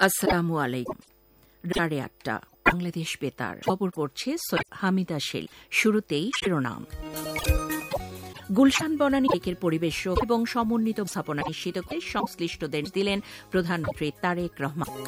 আসসালামু আলাইকুম। 8:30 বাংলাদেশ বেতার খবর পড়ছে হামিদা শেল। শুরুতেই শিরোনাম। গুলশান বনানী কেকের পরিবেশ এবং সমন্বিত স্থাপনা নিশ্চিত করে সংশ্লিষ্টদের দিলেন প্রধানমন্ত্রী তারেক রহমান।